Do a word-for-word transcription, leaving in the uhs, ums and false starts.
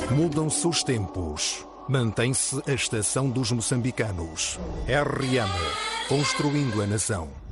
Mudam-se os tempos. Mantém-se a estação dos moçambicanos. R M, construindo a nação.